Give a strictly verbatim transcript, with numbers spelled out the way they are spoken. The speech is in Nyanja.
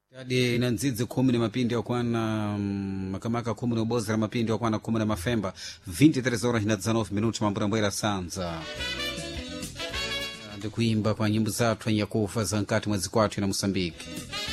Tadi na nzidzi kumi na mapindi wakwana um, makamaka kumi na ubozi la mapindi wakwana kumi na mafemba vinte e três horas na dezenove minutos mamburambuera sanza ndikuimba kwa nyimbo zathu anyakufa za nkati mwa zikwathu na Moçambique.